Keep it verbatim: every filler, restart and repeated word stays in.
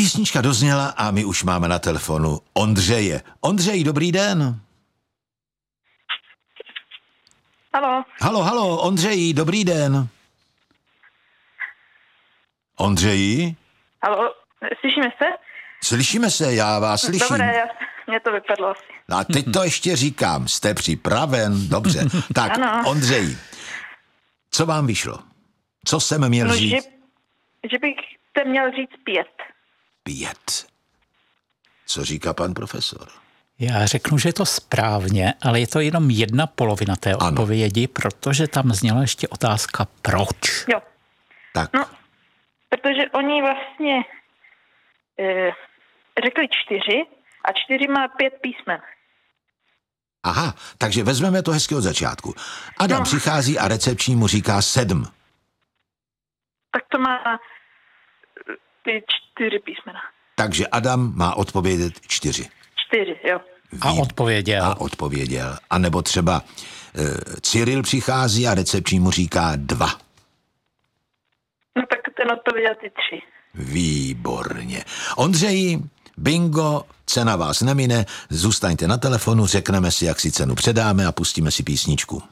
Písnička dozněla a my už máme na telefonu Ondřeje. Ondřej, dobrý den. Halo. Halo, halo, Ondřeji, dobrý den. Ondřeji? Halo, slyšíme se? Slyšíme se, já vás slyším. Dobré, já, mě to vypadlo asi. A teď to ještě říkám, jste připraven? Dobře. Tak, ano. Ondřej, co vám vyšlo? Co jsem měl no, říct? Že, že bych te měl říct pět. Pět. Co říká pan profesor? Já řeknu, že je to správně, ale je to jenom jedna polovina té Ano. odpovědi, protože tam zněla ještě otázka proč. Jo. Tak. No, protože oni vlastně e, řekli čtyři a čtyři má pět písmen. Aha, takže vezmeme to hezky od začátku. Adam No. přichází a recepční mu říká sedm. Tak to má e, ty čtyři písmena. Takže Adam má odpovědět čtyři. Čtyři, jo. A Vím. odpověděl. A odpověděl. A nebo třeba e, Cyril přichází a recepční mu říká dva. No tak ten odpověděl ty tři. Výborně. Ondřeji, bingo, cena vás nemine, zůstaňte na telefonu, řekneme si, jak si cenu předáme a pustíme si písničku.